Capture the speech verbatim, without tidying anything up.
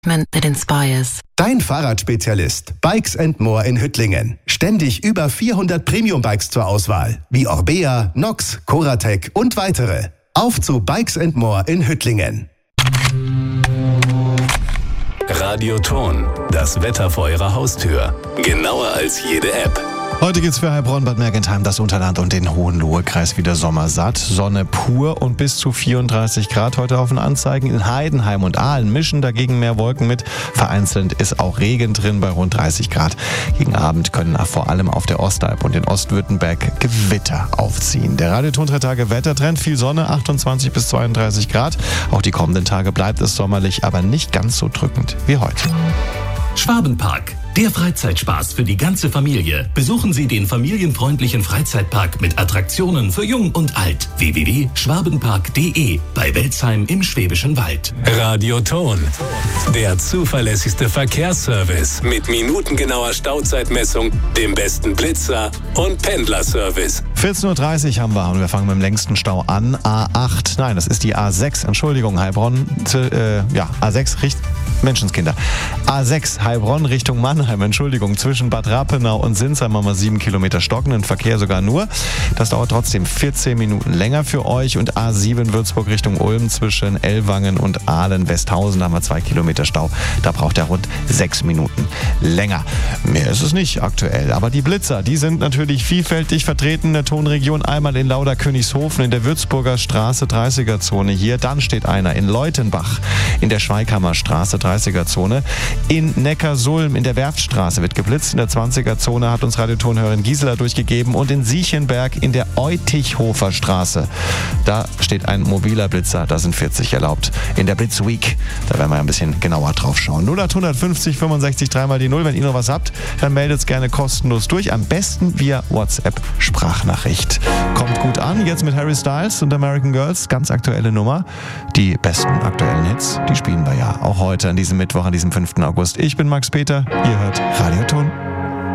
that inspires. Dein Fahrradspezialist Bikes and More in Hüttlingen. Ständig über vierhundert Premium-Bikes zur Auswahl, wie Orbea, Nox, Coratec und weitere. Auf zu Bikes and More in Hüttlingen. Radioton, das Wetter vor Ihrer Haustür. Genauer als jede App. Heute geht's für Heilbronn, Bad Mergentheim, das Unterland und den Hohenlohe-Kreis wieder sommersatt. Sonne pur und bis zu vierunddreißig Grad heute auf den Anzeigen. In Heidenheim und Aalen mischen dagegen mehr Wolken mit. Vereinzelt ist auch Regen drin bei rund dreißig Grad. Gegen Abend können vor allem auf der Ostalb und in Ostwürttemberg Gewitter aufziehen. Der Radioton drei Tage Wettertrend, viel Sonne, achtundzwanzig bis zweiunddreißig Grad. Auch die kommenden Tage bleibt es sommerlich, aber nicht ganz so drückend wie heute. Schwabenpark, der Freizeitspaß für die ganze Familie. Besuchen Sie den familienfreundlichen Freizeitpark mit Attraktionen für Jung und Alt. w w w punkt schwabenpark punkt d e bei Welzheim im Schwäbischen Wald. Radioton, der zuverlässigste Verkehrsservice mit minutengenauer Stauzeitmessung, dem besten Blitzer und Pendlerservice. vierzehn Uhr dreißig haben wir und wir fangen mit dem längsten Stau an. A acht, nein, das ist die A sechs, Entschuldigung, Heilbronn, äh, ja, A sechs, Richt Menschenskinder. A sechs, Heilbronn Richtung Mannheim, Entschuldigung, zwischen Bad Rappenau und Sinsheim haben wir sieben Kilometer stockenden Verkehr sogar nur. Das dauert trotzdem vierzehn Minuten länger für euch. Und A sieben Würzburg Richtung Ulm zwischen Ellwangen und Aalen-Westhausen haben wir zwei Kilometer Stau. Da braucht er rund sechs Minuten länger. Mehr ist es nicht aktuell. Aber die Blitzer, die sind natürlich vielfältig vertreten in der Tonregion. Einmal in Lauder-Königshofen in der Würzburger Straße dreißiger Zone hier. Dann steht einer in Leutenbach in der Schweighammer Straße dreißiger Zone. In Neckarsulm in der Werftstraße wird geblitzt. In der zwanziger Zone hat uns Radiotonhörerin Gisela durchgegeben. Und in Siechenberg in der Eutichhofer Straße. Da steht ein mobiler Blitzer. Da sind vierzig erlaubt. In der Blitzweek. Da werden wir ein bisschen genauer drauf schauen. null acht fünfzig fünfundsechzig drei mal die null. Wenn ihr noch was habt, dann meldet es gerne kostenlos durch. Am besten via WhatsApp-Sprachnachricht. Kommt gut an. Jetzt mit Harry Styles und American Girls. Ganz aktuelle Nummer. Die besten aktuellen Hits, die spielen wir ja auch heute an diesem Mittwoch, an diesem fünften August. Ich bin Max Peter. Ihr hört Radioton.